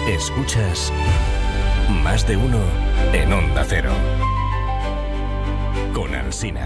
Escuchas Más de Uno en Onda Cero. Con Alsina.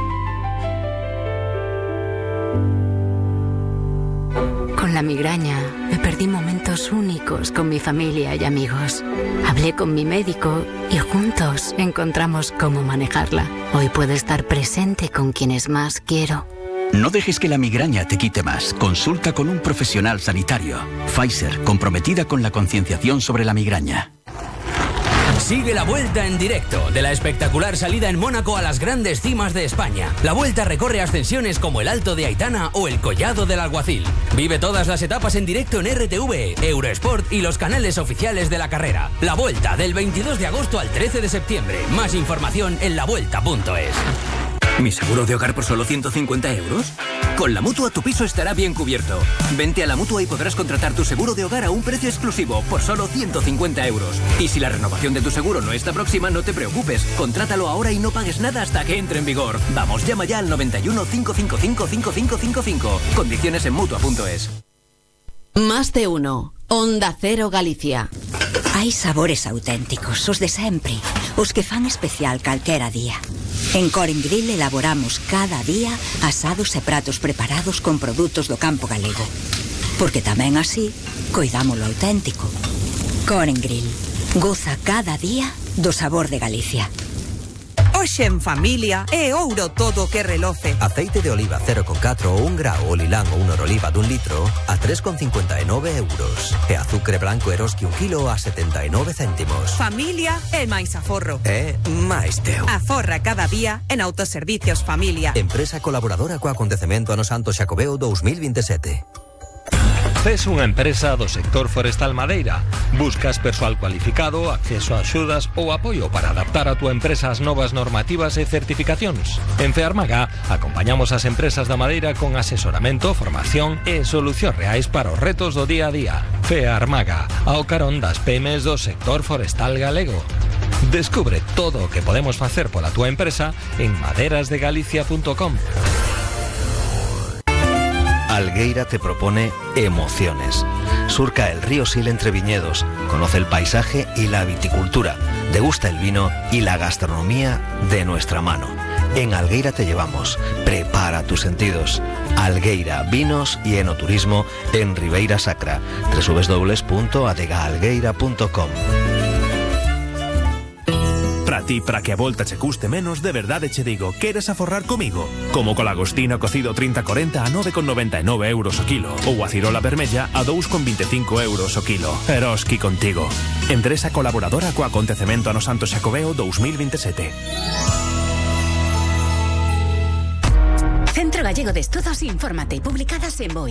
Con la migraña me perdí momentos únicos con mi familia y amigos. Hablé con mi médico y juntos encontramos cómo manejarla. Hoy puedo estar presente con quienes más quiero. No dejes que la migraña te quite más. Consulta con un profesional sanitario. Pfizer, comprometida con la concienciación sobre la migraña. Sigue la Vuelta en directo, de la espectacular salida en Mónaco a las grandes cimas de España. La Vuelta recorre ascensiones como el Alto de Aitana o el Collado del Alguacil. Vive todas las etapas en directo en RTV, Eurosport y los canales oficiales de la carrera. La Vuelta, del 22 de agosto al 13 de septiembre. Más información en lavuelta.es. ¿Mi seguro de hogar por solo 150 euros? Con la Mutua tu piso estará bien cubierto. Vente a la Mutua y podrás contratar tu seguro de hogar a un precio exclusivo por solo 150 euros. Y si la renovación de tu seguro no está próxima, no te preocupes. Contrátalo ahora y no pagues nada hasta que entre en vigor. Vamos, llama ya al 91 555 5555. Condiciones en Mutua.es. Más de Uno. Onda Cero Galicia. Hai sabores auténticos, os de sempre, os que fan especial calquera día. En Coren Grill elaboramos cada día asados e pratos preparados con produtos do campo galego. Porque tamén así, coidamos lo auténtico. Coren Grill. Goza cada día do sabor de Galicia. Hoxe en familia é ouro todo que reloce. Aceite de oliva 0,4 ou 1 grao o lilán ou un oroliva dun litro a 3,59 euros. E azucre blanco Eroski 1 kilo a 79 céntimos. Familia é máis aforro. É máis teu. Aforra cada día en Autoservicios Familia. Empresa colaboradora co acontecemento Ano Santo Xacobeo 2027. Tes unha empresa do sector forestal madeira. Buscas persoal cualificado, acceso a axudas ou apoio para adaptar a túa empresa ás novas normativas e certificacións. En Fearmaga acompañamos as empresas da madeira con asesoramento, formación e solucións reais para os retos do día a día. Fearmaga, ao carón das PMs do sector forestal galego. Descubre todo o que podemos facer pola túa empresa en maderasdegalicia.com. Algueira te propone emociones. Surca el río Sil entre viñedos, conoce el paisaje y la viticultura, degusta el vino y la gastronomía de nuestra mano. En Algueira te llevamos. Prepara tus sentidos. Algueira, vinos y enoturismo en Ribeira Sacra. www.adegaalgueira.com. Para ti, para que a volta che custe menos, de verdade che digo, queres aforrar comigo? Como co lagostino cocido 30-40 a 9,99 euros o kilo, ou a cirola vermella a 2,25 euros o kilo. Eroski contigo. Empresa colaboradora co acontecemento Ano Santo Xacobeo 2027. Centro Gallego de Estudos, infórmate, publicadas en BOE.